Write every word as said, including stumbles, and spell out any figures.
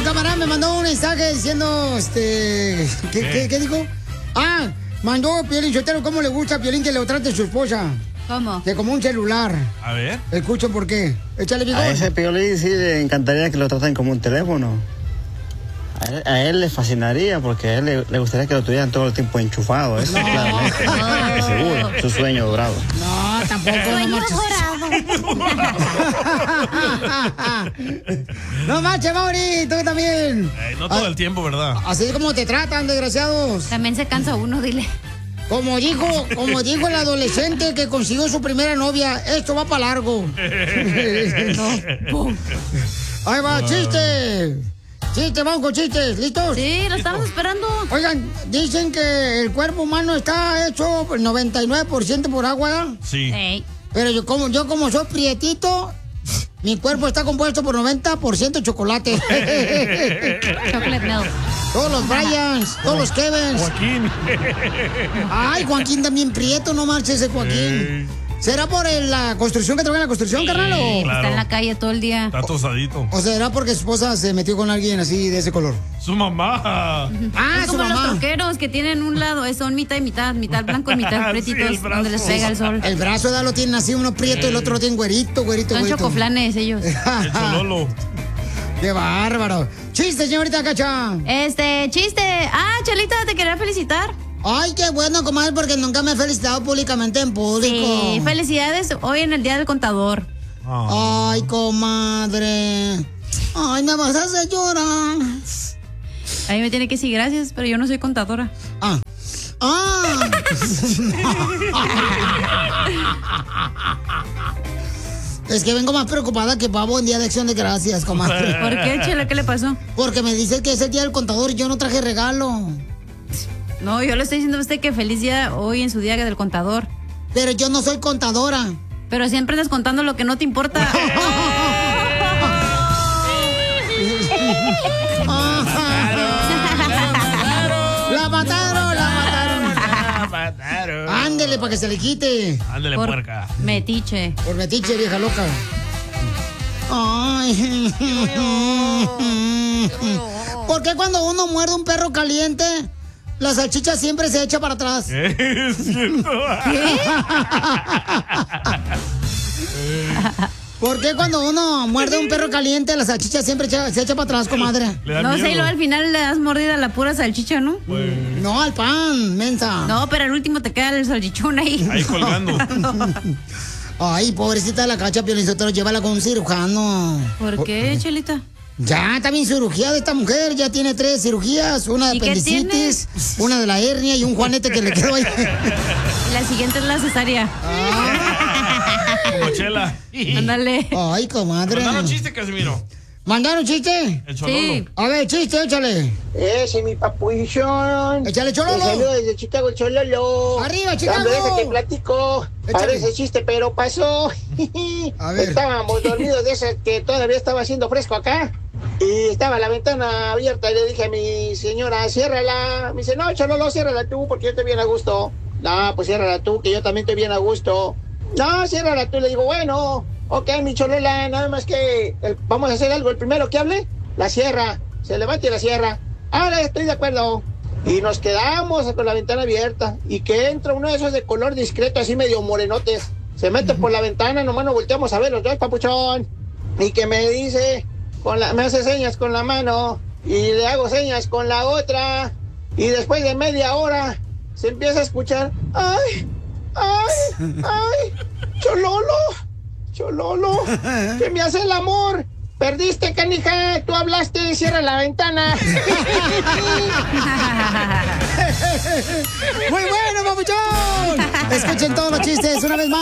Un camarada me mandó un mensaje diciendo, este... ¿Qué, ¿Qué? ¿Qué, qué dijo? Ah, mandó Piolín Sotelo, ¿cómo le gusta a Piolín que lo trate su esposa? ¿Cómo? Que como un celular. A ver. Escucho por qué. Échale, vigor. A ese Piolín sí le encantaría que lo traten como un teléfono. A él, a él le fascinaría porque a él le, le gustaría que lo tuvieran todo el tiempo enchufado. Eso No. claramente. No. Seguro, su sueño dorado. No, tampoco. No marches. No marches, Mauri, tú también. Eh, no todo el tiempo, ¿verdad? Así como te tratan, desgraciados. También se cansa uno, dile. Como dijo, como dijo el adolescente que consiguió su primera novia, esto va para largo. No, pum. Ahí va, chiste. Chiste, vamos con chistes, ¿listos? Sí, lo estamos esperando. Oigan, dicen que el cuerpo humano está hecho por noventa y nueve por ciento por agua, ¿verdad? Sí. Hey. Pero yo como, yo como soy prietito, mi cuerpo está compuesto por noventa por ciento chocolate. Chocolate milk. Todos los Bryans, todos los Kevins. Joaquín. Ay, Joaquín también prieto, no marches ese Joaquín. Ey. ¿Será por el- la construcción que trabaja en la construcción, Sí, carnal? O, claro. Está en la calle todo el día. Está tosadito. o será porque su esposa se metió con alguien así de ese color? Su mamá. Ah, Es su como los mamá. troqueros que tienen un lado, eh, son mitad y mitad, mitad blanco y mitad Sí, pretitos, el brazo. donde les pega el sol. El brazo de lo tienen así, uno prieto y el otro lo tiene güerito, güerito, Son güerito. chocoflanes ellos. El chololo. ¡Qué bárbaro! ¡Chiste, señorita Cacha! Este, chiste. Ah, Chelita, te quería felicitar. Ay, qué bueno, comadre, porque nunca me he felicitado públicamente en público. Sí, felicidades hoy en el Día del Contador. Oh. Ay, comadre. Ay, me vas a hacer llorar. A mí me tiene que decir gracias, pero yo no soy contadora. Ah. Ah. Es que vengo más preocupada que pavo en Día de Acción de Gracias, comadre. ¿Por qué, Chela? ¿Qué le pasó? Porque me dice que es el Día del Contador y yo no traje regalo. No, yo le estoy diciendo a usted que feliz día hoy en su Día del Contador. Pero yo no soy contadora. Pero siempre andas contando lo que no te importa. ¡La mataron! ¡La mataron! Ah, mataron. Ándele para que se le quite. Ándele, Por puerca. metiche. Por metiche, vieja loca. Ay. ¿Por qué cuando uno muerde un perro caliente, la salchicha siempre se echa para atrás? Es cierto. ¿Por qué cuando uno muerde un perro caliente, la salchicha siempre echa- se echa para atrás, comadre? Le da No sé, miedo. y luego al final le das mordida a la pura salchicha, ¿no? No, al pan, mensa. No, pero al último te queda el salchichón ahí. Ahí colgando. Ay, pobrecita de la Cacha, Piolín Sotelo, llévala con un cirujano. ¿Por qué, Chelita? Ya, está bien cirugía de esta mujer, ya tiene tres cirugías, una de ¿Y qué apendicitis, una de la hernia y un juanete que le quedó ahí. La siguiente es la cesárea. Como Chela. Ándale. Ay, comadre. Mandaron chiste, Casimiro. ¿Mandaron chiste? El chololo. Sí. A ver, chiste, échale. Ese, mi papuchón. Échale, Te Chololo. saludo desde Chicago, Chololo. Arriba, Chicago. Hombre, déjate platico. Échale. Parece chiste, pero pasó. A ver. Estábamos dormidos de esas que todavía estaba haciendo fresco acá. Y estaba la ventana abierta y le dije a mi señora, ciérrala. Me dice, no, Chololo, ciérrala tú porque yo estoy bien a gusto. No, pues ciérrala tú, que yo también estoy bien a gusto. No, ciérrala tú. Le digo, bueno, ok, mi Cholola, nada más que el- vamos a hacer algo. El primero que hable, la cierra. Se levanta y la cierra. Ahora estoy de acuerdo. Y nos quedamos con la ventana abierta. Y que entra uno de esos de color discreto, así medio morenotes. Se mete por la ventana, nomás nos volteamos a ver los dos, papuchón. Y que me dice, con la, me hace señas con la mano. Y le hago señas con la otra. Y después de media hora, se empieza a escuchar, ¡ay! ¡Ay! ¡Ay! ¡Chololo! ¡Chololo! ¡Que me hace el amor! ¡Perdiste, canija! ¡Tú hablaste! ¡Cierra la ventana! Muy bueno, papuchón. Escuchen todos los chistes una vez más.